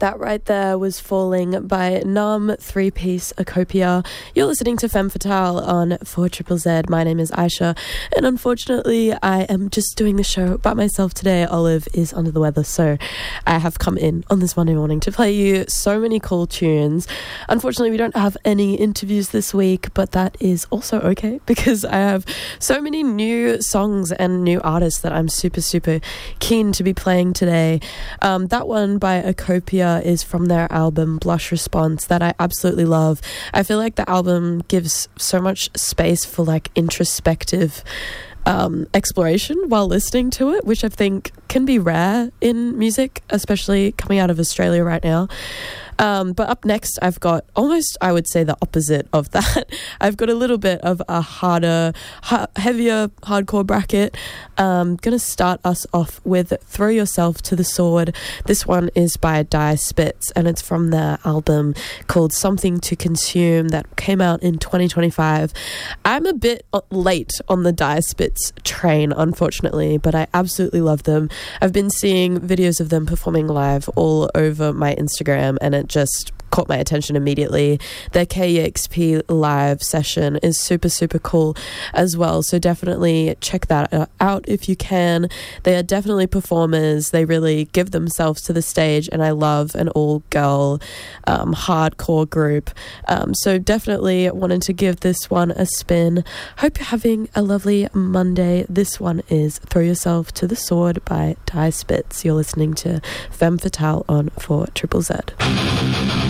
That right there was Falling by Numb, three-piece Acopia. You're listening to Femme Fatale on 4ZZZ. My name is Aisha, and unfortunately I am just doing the show by myself today. Olive is under the weather, so I have come in on this Monday morning to play you so many cool tunes. Unfortunately, we don't have any interviews this week, but that is also okay because I have so many new songs and new artists that I'm super, super keen to be playing today. That one by Acopia is from their album Blush Response that I absolutely love. I feel like the album gives so much space for like introspective exploration while listening to it, which I think can be rare in music, especially coming out of Australia right now. But up next, I've got almost, I would say, the opposite of that. I've got a little bit of a heavier hardcore bracket. Going to start us off with Throw Yourself to the Sword. This one is by Die Spitz, and it's from their album called Something to Consume that came out in 2025. I'm a bit late on the Die Spitz train, unfortunately, but I absolutely love them. I've been seeing videos of them performing live all over my Instagram, and it just caught my attention immediately. Their KEXP live session is super, super cool as well, so definitely check that out if you can. They are definitely performers. They really give themselves to the stage, and I love an all-girl hardcore group. So definitely wanted to give this one a spin. Hope you're having a lovely Monday. This one is Throw Yourself to the Sword by Die Spitz. You're listening to Femme Fatale on 4ZZZ.